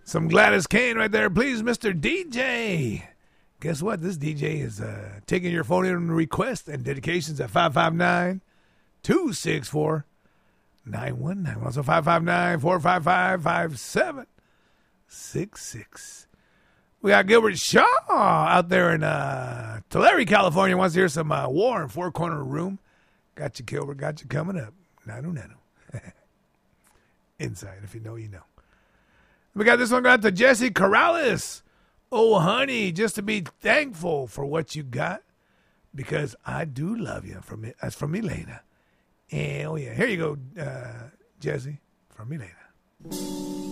Some Gladys Kane right there. Please, Mr. DJ. Guess what? This DJ is taking your phone in requests and dedications at 559-264-9191. Also 559-455-5766. We got Gilbert Shaw out there in Tulare, California. Wants to hear some War in Four Corner Room. Got you, Gilbert. Got you coming up. Nanu. Inside, if you know, you know. We got this one going out to Jesse Corrales. Oh, honey, just to be thankful for what you got, because I do love you. That's from Elena. And, oh, yeah. Here you go, Jesse, from Elena.